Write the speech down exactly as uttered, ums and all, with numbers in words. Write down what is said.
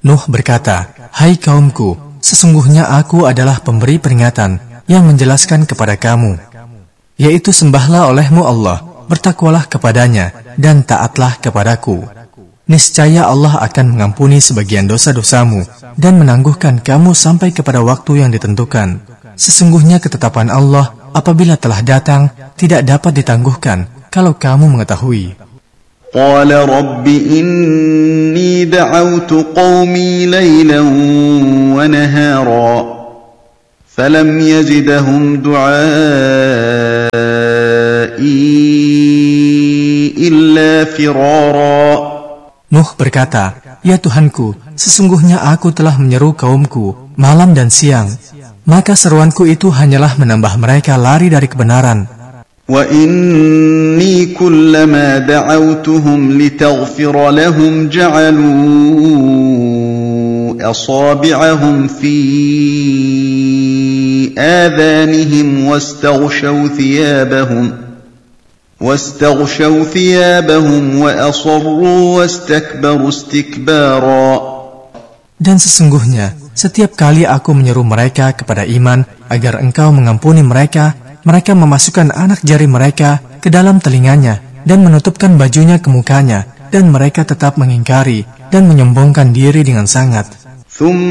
Nuh berkata, "Hai kaumku, sesungguhnya aku adalah pemberi peringatan yang menjelaskan kepada kamu, yaitu sembahlah olehmu Allah, bertakwalah kepadanya, dan taatlah kepadaku. Niscaya Allah akan mengampuni sebagian dosa-dosamu dan menangguhkan kamu sampai kepada waktu yang ditentukan. Sesungguhnya ketetapan Allah apabila telah datang tidak dapat ditangguhkan kalau kamu mengetahui." قال رب إني دعوت قومي ليلا ونهارا فلم يزدهم دعائي إلا فرارا. Nuh berkata, "Ya Tuhanku, sesungguhnya aku telah menyeru kaumku malam dan siang, maka seruanku itu hanyalah menambah mereka lari dari kebenaran. وَإِنِّي كُلَّمَا دَعَوْتُهُمْ لِتَغْفِرَ لَهُمْ جَعَلُوا أَصَابِعَهُمْ فِي آذَانِهِمْ وَاسْتَغْشَوْا ثِيَابَهُمْ وَاسْتَغْشَوْا ثِيَابَهُمْ وَأَصَرُّوا وَاسْتَكْبَرُوا اسْتِكْبَارًا. Dan sesungguhnya, setiap kali aku menyeru mereka kepada iman agar engkau mengampuni mereka, mereka memasukkan anak jari mereka ke dalam telinganya dan menutupkan bajunya ke mukanya, dan mereka tetap mengingkari dan menyombongkan diri dengan sangat.